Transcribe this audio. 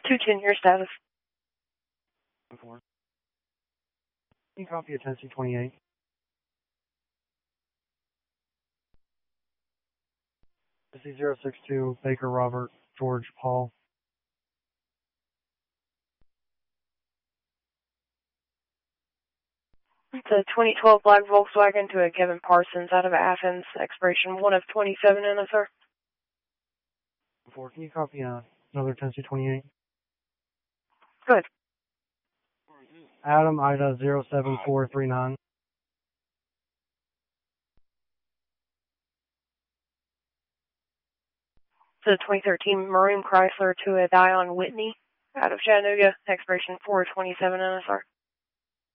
210, your status. 4. Can you copy a Tennessee 28? Tennessee 062, Baker Robert, George Paul. It's a 2012 black Volkswagen to a Kevin Parsons out of Athens, expiration 1 of 27 in it, sir. 4. Can you copy another Tennessee 28? Good. Adam Ida 07439. It's a 2013 Maroon Chrysler to a Dion Whitney out of Chattanooga, expiration 4 of 27 in it, sir.